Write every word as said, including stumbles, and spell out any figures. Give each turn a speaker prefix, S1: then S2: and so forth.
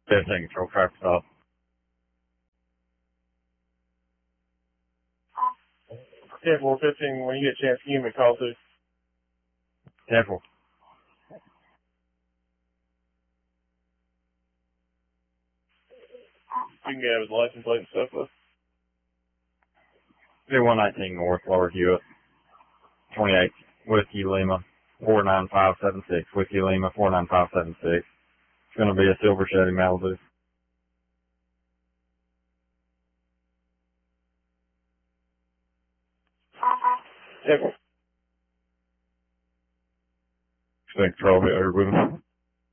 S1: fifteen control traffic stop.
S2: ten four fifteen, when you get a chance, give me a call too.
S1: ten four.
S2: You can get his license plate and stuff though.
S1: two one nineteen North, Lower Hewitt. twenty-eight, Whiskey Lima, four nine five seven six. Whiskey Lima, four nine five seven six. It's going to be a silver Chevy Malibu.
S2: ten four.
S1: Control here with him.